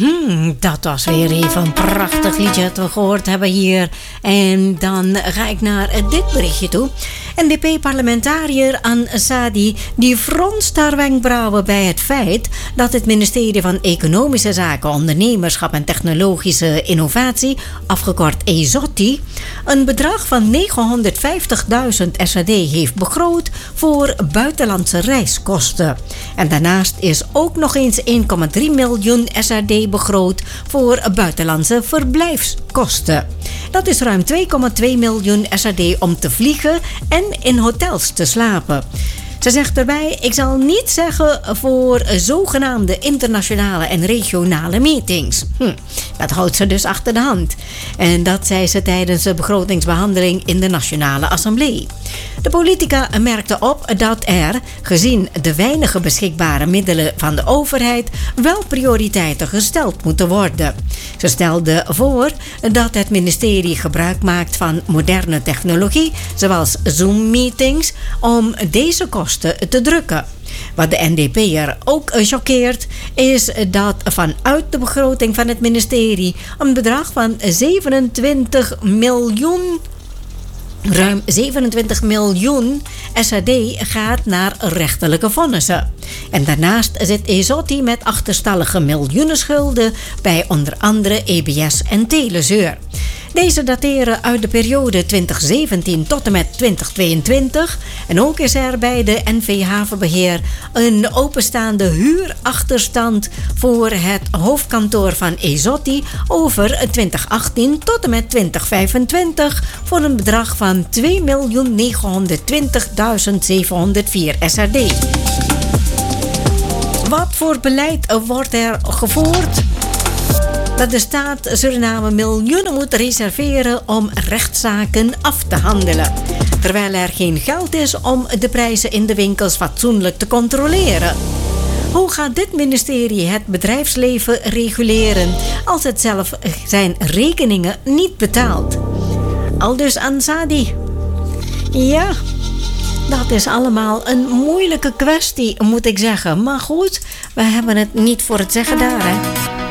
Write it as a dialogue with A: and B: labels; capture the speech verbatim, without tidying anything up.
A: Mm-hmm, dat was weer even een prachtig liedje dat we gehoord hebben hier. En dan ga ik naar dit berichtje toe. N D P-parlementariër Ansari die fronst haar wenkbrauwen bij het feit dat het ministerie van Economische Zaken, Ondernemerschap en Technologische Innovatie, afgekort EZOTI, een bedrag van negenhonderdvijftigduizend S R D heeft begroot voor buitenlandse reiskosten. En daarnaast is ook nog eens één komma drie miljoen S R D begroot voor buitenlandse verblijfskosten. Dat is ruim twee komma twee miljoen S R D om te vliegen en in hotels te slapen. Ze zegt erbij, ik zal niet zeggen voor zogenaamde internationale en regionale meetings. Hm, dat houdt ze dus achter de hand. En dat zei ze tijdens de begrotingsbehandeling in de Nationale Assemblée. De politica merkte op dat er, gezien de weinige beschikbare middelen van de overheid, wel prioriteiten gesteld moeten worden. Ze stelde voor dat het ministerie gebruik maakt van moderne technologie, zoals Zoom-meetings, om deze kosten te drukken. Wat de N D P'er ook choqueert, is dat vanuit de begroting van het ministerie een bedrag van zevenentwintig miljoen, ruim zevenentwintig miljoen S R D gaat naar rechterlijke vonnissen. En daarnaast zit EZOTI met achterstallige miljoenen schulden bij onder andere E B S en Telezeur. Deze dateren uit de periode twintig zeventien tot en met twintig tweeëntwintig. En ook is er bij de N V Havenbeheer een openstaande huurachterstand voor het hoofdkantoor van EZOTI over twintig achttien tot en met twintig vijfentwintig voor een bedrag van twee miljoen negenhonderdtwintigduizend zevenhonderdvier S R D. Wat voor beleid wordt er gevoerd? Dat de staat Suriname miljoenen moet reserveren om rechtszaken af te handelen, terwijl er geen geld is om de prijzen in de winkels fatsoenlijk te controleren. Hoe gaat dit ministerie het bedrijfsleven reguleren als het zelf zijn rekeningen niet betaalt? Aldus Ansari. Ja, dat is allemaal een moeilijke kwestie, moet ik zeggen. Maar goed, we hebben het niet voor het zeggen daar, hè.